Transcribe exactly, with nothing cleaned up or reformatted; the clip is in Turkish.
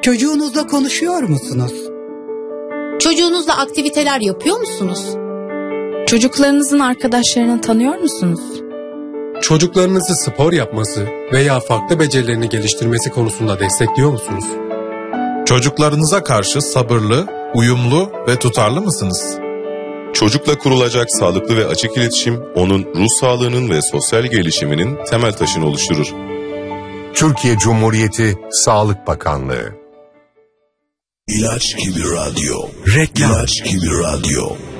Çocuğunuzla konuşuyor musunuz? Çocuğunuzla aktiviteler yapıyor musunuz? Çocuklarınızın arkadaşlarını tanıyor musunuz? Çocuklarınızı spor yapması veya farklı becerilerini geliştirmesi konusunda destekliyor musunuz? Çocuklarınıza karşı sabırlı, uyumlu ve tutarlı mısınız? Çocukla kurulacak sağlıklı ve açık iletişim, onun ruh sağlığının ve sosyal gelişiminin temel taşını oluşturur. Türkiye Cumhuriyeti Sağlık Bakanlığı. İlaç gibi radyo. Reklam. İlaç gibi radyo.